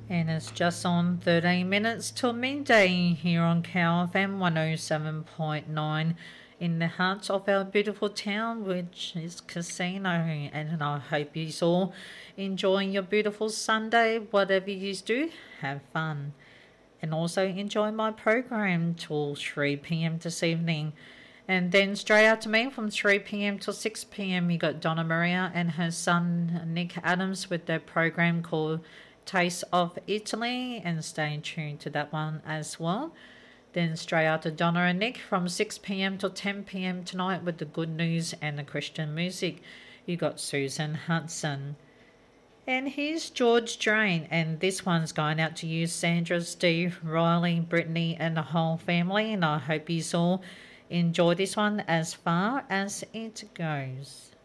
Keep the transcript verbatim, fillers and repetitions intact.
And it's just on thirteen minutes till midday here on Cow F M one oh seven point nine in the heart of our beautiful town, which is Casino. And I hope you all enjoying your beautiful Sunday. Whatever you do, have fun. And also enjoy my program till three p.m. this evening. And then straight after me from three p.m. till six p.m. you got Donna Maria and her son Nick Adams with their program called Taste of Italy, and stay tuned to that one as well. Then straight after Donna and Nick from six p.m. till ten p.m. tonight with the good news and the Christian music, you got Susan Hudson. And here's George Drain, and this one's going out to you, Sandra, Steve, Riley, Brittany and the whole family, and I hope you all enjoy this one as far as it goes.